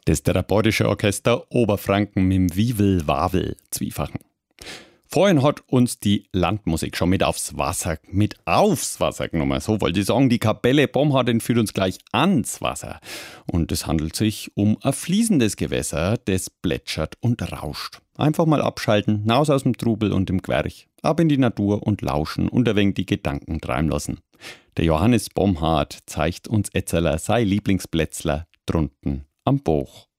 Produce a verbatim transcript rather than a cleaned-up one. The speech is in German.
Das therapeutische Orchester Oberfranken mit dem Wiewel Wawel zwiefachen. Vorhin hat uns die Landmusik schon mit aufs Wasser, mit aufs Wasser genommen. So wollte ich sagen, die Kapelle Bomhardin führt uns gleich ans Wasser. Und es handelt sich um ein fließendes Gewässer, das plätschert und rauscht. Einfach mal abschalten, hinaus aus dem Trubel und dem Gwerch, ab in die Natur und lauschen und ein wenig die Gedanken treiben lassen. Der Johannes Bomhard zeigt uns etzeler sein Lieblingsplätzler drunten am Boch.